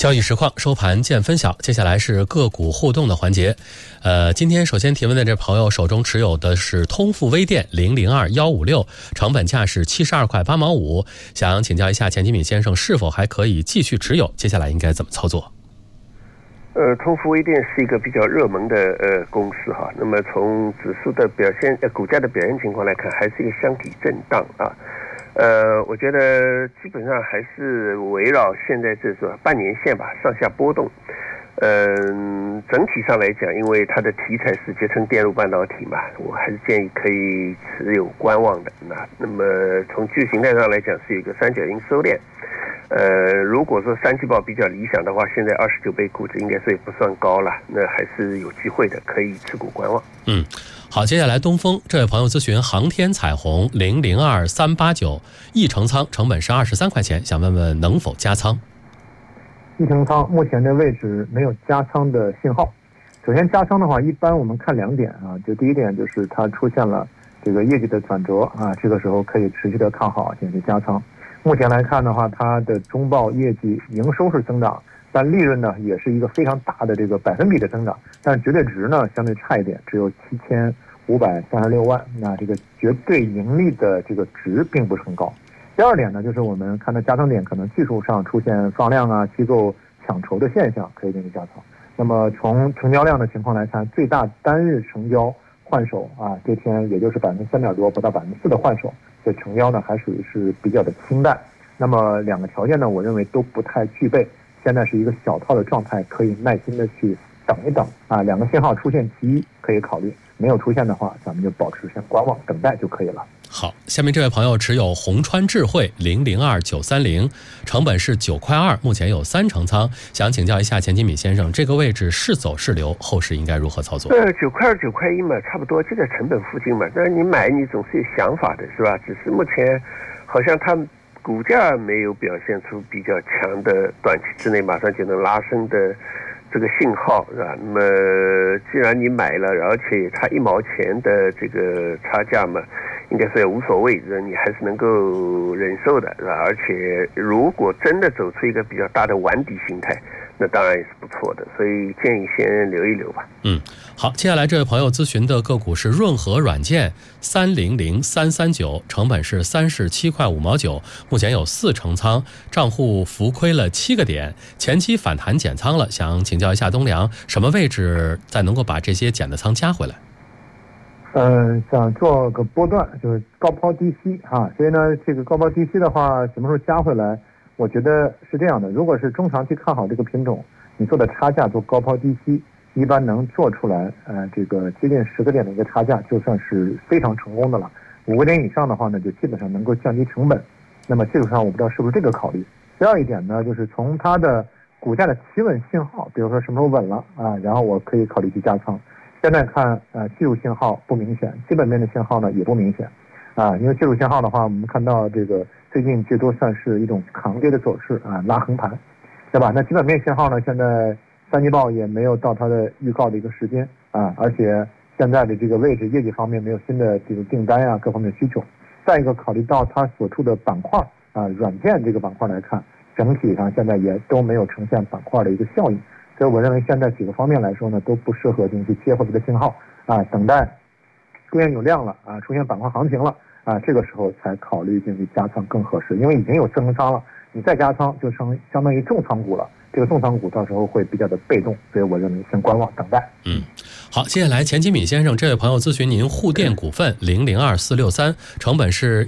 交易实况收盘见分晓，接下来是个股互动的环节。今天首先提问的这朋友手中持有的是通富微电002156，成本价是72块8毛5，想请教一下钱金敏先生是否还可以继续持有，接下来应该怎么操作？ 通富微电是一个比较热门的公司哈。那么从指数的表现，股价的表现情况来看，还是一个箱体震荡啊。我觉得基本上还是围绕现在这种半年线吧，上下波动。整体上来讲，因为它的题材是集成电路半导体嘛，我还是建议可以持有观望的。那么从技术形态上来讲，是有一个三角形收敛。如果说三季报比较理想的话，现在29倍估值应该说也不算高了，那还是有机会的，可以持股观望。 好，接下来东风这位朋友咨询航天彩虹002389，一成仓，成本是23块钱，想问问能否加仓？ 一成仓目前的位置没有加仓的信号。首先加仓的话，一般我们看两点啊，就第一点就是它出现了这个业绩的转折啊，这个时候可以持续的看好进行加仓。目前来看的话，它的中报业绩营收是增长，但利润呢也是一个非常大的这个百分比的增长，但绝对值呢相对差一点，只有7536万，那这个绝对盈利的这个值并不是很高。第二点呢，就是我们看到加仓点可能技术上出现放量啊、机构抢筹的现象，可以进行加仓。那么从成交量的情况来看，最大单日成交换手啊，这天也就是3%多，不到4%的换手，这成交呢还属于是比较的清淡。那么两个条件呢，我认为都不太具备，现在是一个小套的状态，可以耐心的去等一等啊。两个信号出现其一可以考虑，没有出现的话，咱们就保持先观望等待就可以了。 好，下面这位朋友持有红川智慧002930，成本是9块2，目前有3成仓，想请教一下钱金敏先生，这个位置是走是留，后市应该如何操作 ？9块2、9块1嘛，差不多就在成本附近嘛。但是你买你总是有想法的，是吧？只是目前好像它股价没有表现出比较强的短期之内马上就能拉升的这个信号，是吧？那么既然你买了，而且差1毛钱的这个差价嘛，应该说也无所谓，你还是能够忍受的，是吧？而且如果真的走出一个比较大的玩底形态，那当然也是不错的，所以建议先留一留吧。 好，接下来这位朋友咨询的个股是润和软件300339，成本是37块5毛9，目前有4成仓，账户浮亏了7个点，前期反弹减仓了，想请教一下东梁，什么位置再能够把这些减的仓加回来？ 想做个波段，就是高抛低吸哈，所以呢，这个高抛低吸的话，什么时候加回来？我觉得是这样的，如果是中长期看好这个品种，你做的差价做高抛低吸，一般能做出来，这个接近10个点的一个差价，就算是非常成功的了。5个点以上的话呢，就基本上能够降低成本。那么技术上我不知道是不是这个考虑。第二一点呢，就是从它的股价的企稳信号，比如说什么时候稳了啊，然后我可以考虑去加仓。现在看技术信号不明显，基本面的信号呢也不明显啊，因为技术信号的话，我们看到这个最近最多算是一种抗跌的走势啊，拉横盘，对吧？那基本面信号呢，现在三季报也没有到它的预告的一个时间啊，而且现在的这个位置业绩方面没有新的这个订单呀，各方面需求。再一个考虑到它所处的板块啊，软件这个板块来看，整体上现在也都没有呈现板块的一个效应。所以我认为现在几个方面来说呢，都不适合进行去接回来的信号啊，等待出现有量了啊，出现板块行情了啊，这个时候才考虑进行加仓更合适，因为已经有4成仓了，你再加仓就相当于重仓股了，这个重仓股到时候会比较的被动，所以我认为先观望等待。 好，接下来钱金敏先生这位朋友咨询您沪电股份002463，成本是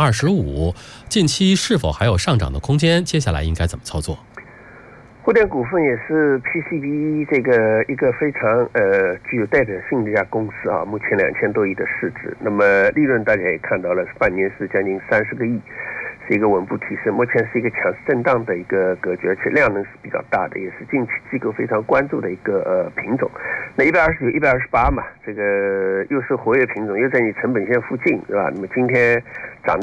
125，近期是否还有上涨的空间？接下来应该怎么操作？ 沪电股份也是 PCB 这个一个非常具有代表性的一家公司啊，目前2000多亿的市值，那么利润大家也看到了，半年是将近30个亿，是一个稳步提升，目前是一个强势震荡的一个格局，而且量能是比较大的，也是近期机构非常关注的一个品种。那129、128嘛，这个又是活跃品种，又在你成本线附近，是吧？那么今天涨